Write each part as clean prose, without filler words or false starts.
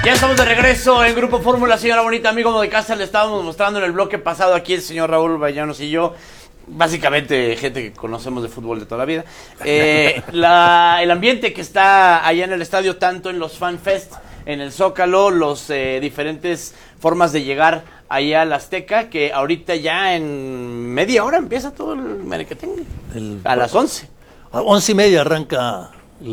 Ya estamos de regreso en Grupo Fórmula, señora bonita, amigo de casa. Le estábamos mostrando en el bloque pasado aquí el señor Raúl Vallanos y yo. Básicamente gente que conocemos de fútbol de toda la vida. El ambiente que está allá en el estadio, tanto en los Fan Fest, en el Zócalo, los diferentes formas de llegar allá al Azteca, que ahorita ya en media hora empieza todo el merequetengue. A las 11. A 11:30 arranca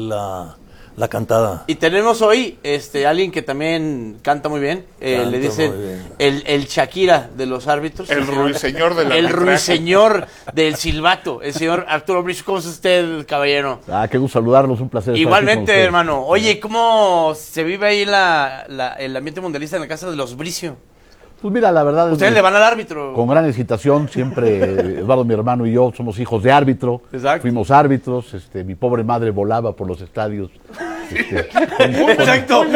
la cantada. Y tenemos hoy alguien que también canta muy bien. Le dicen el Shakira de los árbitros. El ruiseñor de la El ruiseñor del silbato. El señor Arturo Bricio. ¿Cómo es usted, caballero? Qué gusto saludarlos, un placer. Igualmente, hermano. Oye, ¿cómo se vive ahí el ambiente mundialista en la casa de los Bricio? Pues mira, la verdad... Ustedes le van al árbitro. Con gran excitación, siempre Eduardo, mi hermano y yo somos hijos de árbitro. Exacto. Fuimos árbitros, mi pobre madre volaba por los estadios. Exacto.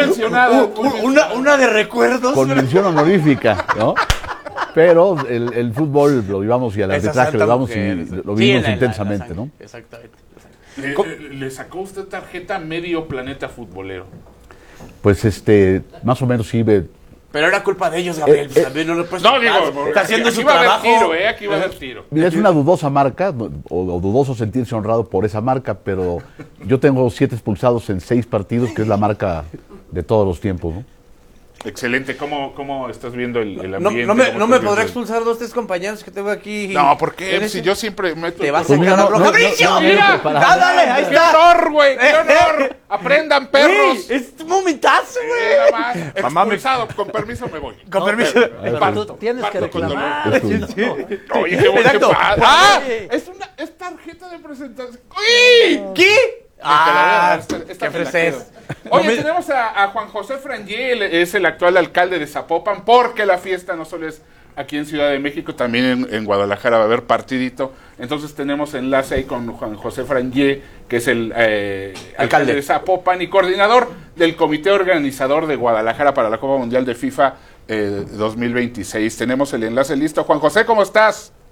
Una de recuerdos. Con mención honorífica, ¿no? Pero el fútbol lo llevamos y al arbitraje lo damos y lo vivimos intensamente, ¿no? Exactamente. ¿Le sacó usted tarjeta medio planeta futbolero? Pues más o menos sí. Pero era culpa de ellos, Gabriel. También no, está haciendo su trabajo. Aquí va a haber tiro. Mira, es una dudosa marca, o dudoso sentirse honrado por esa marca, pero yo tengo 7 expulsados en 6 partidos, que es la marca de todos los tiempos, ¿no? Excelente. ¿Cómo estás viendo el ambiente? No me podrá expulsar 2, 3 compañeros que tengo aquí. No, ¿por qué? Si yo siempre meto... Te vas a sacar la roja. ¡Bricio! ¡Mira! ¡Dale! ¡Ahí ¡Qué está! honor, güey! ¡Qué honor! ¡Aprendan, perros! ¡Es un momentazo, güey! Expulsado, con permiso me voy. Con permiso. Pero tú tienes que reclamar. Oye, qué Exacto. ¡Ah! Es tarjeta de presentación. ¡Uy! ¿Qué? Esta me la quedo. Oye, tenemos a Juan José Frangé, es el actual alcalde de Zapopan, porque la fiesta no solo es aquí en Ciudad de México, también en Guadalajara va a haber partidito. Entonces tenemos enlace ahí con Juan José Frangé, que es el alcalde de Zapopan y coordinador del comité organizador de Guadalajara para la Copa Mundial de FIFA 2026. Tenemos el enlace listo. Juan José, ¿cómo estás?